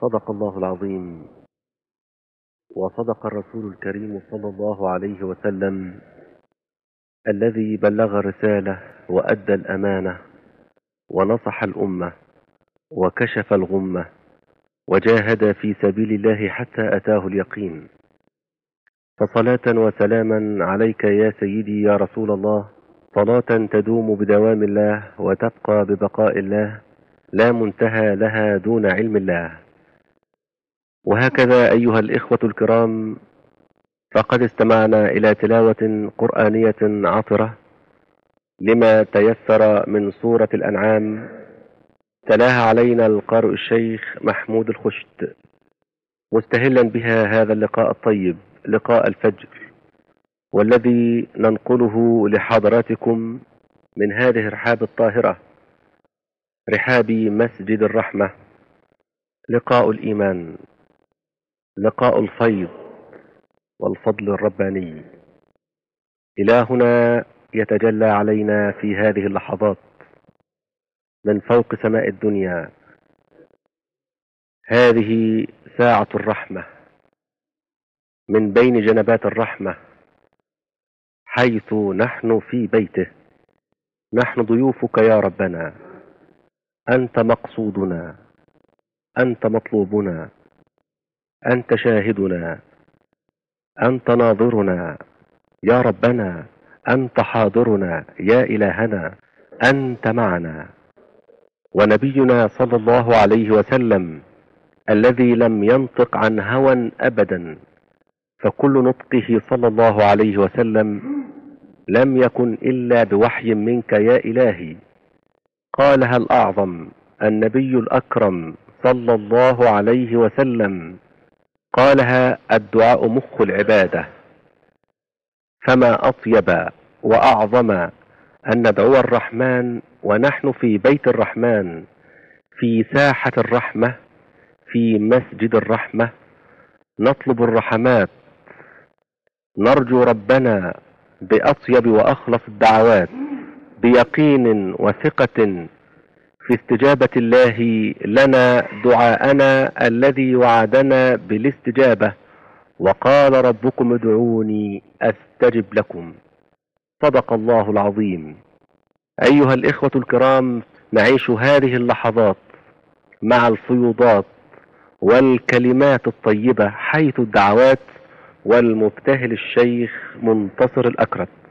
صدق الله العظيم، وصدق الرسول الكريم صلى الله عليه وسلم، الذي بلغ الرسالة وأدى الأمانة ونصح الأمة وكشف الغمة وجاهد في سبيل الله حتى أتاه اليقين. فصلاة وسلاما عليك يا سيدي يا رسول الله، صلاة تدوم بدوام الله وتبقى ببقاء الله، لا منتهى لها دون علم الله. وهكذا أيها الإخوة الكرام، فقد استمعنا إلى تلاوة قرآنية عطرة لما تيسر من سورة الأنعام، تلاها علينا القارئ الشيخ محمود الخشت، مستهلا بها هذا اللقاء الطيب، لقاء الفجر، والذي ننقله لحضراتكم من هذه الرحاب الطاهرة، رحاب مسجد الرحمة، لقاء الإيمان، لقاء الفيض والفضل الرباني. إلهنا يتجلى علينا في هذه اللحظات من فوق سماء الدنيا. هذه ساعة الرحمة من بين جنبات الرحمة، حيث نحن في بيته، نحن ضيوفك يا ربنا، أنت مقصودنا، أنت مطلوبنا، أنت شاهدنا، أنت ناظرنا يا ربنا، أنت حاضرنا يا إلهنا، أنت معنا. ونبينا صلى الله عليه وسلم الذي لم ينطق عن هوى أبدا، فكل نطقه صلى الله عليه وسلم لم يكن إلا بوحي منك يا إلهي. قالها الأعظم النبي الأكرم صلى الله عليه وسلم، قالها الدعاء مخ العبادة. فما أطيب وأعظم أن ندعو الرحمن ونحن في بيت الرحمن، في ساحة الرحمة، في مسجد الرحمة، نطلب الرحمات، نرجو ربنا بأطيب وأخلص الدعوات، بيقين وثقة في استجابة الله لنا دعاءنا الذي وعدنا بالاستجابة، وقال ربكم ادعوني أستجب لكم. صدق الله العظيم. أيها الإخوة الكرام، نعيش هذه اللحظات مع الفيوضات والكلمات الطيبة، حيث الدعوات والمبتهل الشيخ منتصر الأكرت